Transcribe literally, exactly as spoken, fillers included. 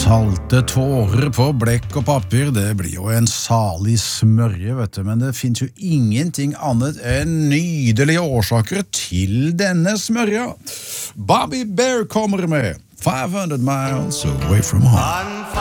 Salte tårer på blekk og papir, det blir jo en salig smørje, vet du, men det finnes jo ingenting annet enn nydelige årsaker til denne smørja. Bobby Bear kommer med five hundred miles away from home.